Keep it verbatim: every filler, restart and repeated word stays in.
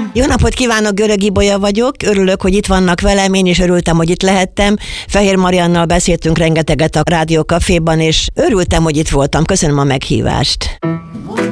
Jó napot kívánok, Görög Ibolya vagyok. Örülök, hogy itt vannak velem, én is örültem, hogy itt lehettem. Fehér Mariannal beszéltünk rengeteget a Rádió Caféban, és örültem, hogy itt voltam. Köszönöm a meghívást.